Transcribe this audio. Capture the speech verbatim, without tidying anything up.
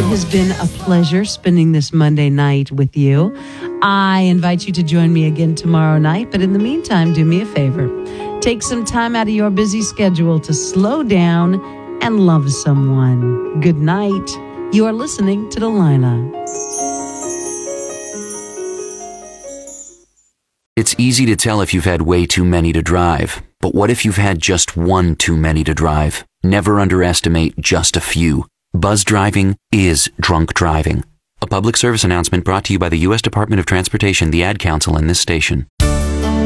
It has been a pleasure spending this Monday night with you. I invite you to join me again tomorrow night, but in the meantime, do me a favor. Take some time out of your busy schedule to slow down and love someone. Good night. You are listening to Delilah. It's easy to tell if you've had way too many to drive. But what if you've had just one too many to drive? Never underestimate just a few. Buzz driving is drunk driving. A public service announcement brought to you by the U S Department of Transportation, the Ad Council, and this station.